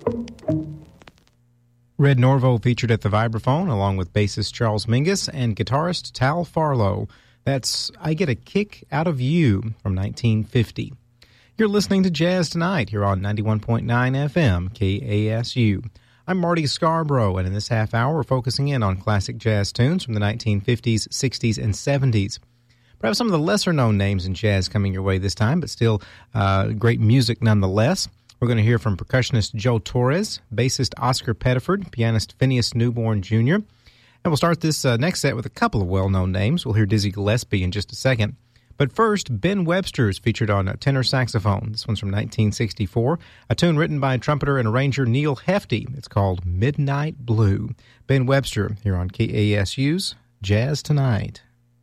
Red Norvo featured at the vibraphone, along with bassist Charles Mingus and guitarist Tal Farlow. That's I Get a Kick Out of You from 1950. You're listening to Jazz Tonight here on 91.9 FM KASU. I'm Marty Scarborough, and in this half hour, we're focusing in on classic jazz tunes from the 1950s, 60s, and 70s. Perhaps some of the lesser-known names in jazz coming your way this time, but still great music nonetheless. We're going to hear from percussionist Joe Torres, bassist Oscar Pettiford, pianist Phineas Newborn Jr. And we'll start this next set with a couple of well-known names. We'll hear Dizzy Gillespie in just a second. But first, Ben Webster is featured on tenor saxophone. This one's from 1964, a tune written by trumpeter and arranger Neil Hefti. It's called Midnight Blue. Ben Webster here on KASU's Jazz Tonight.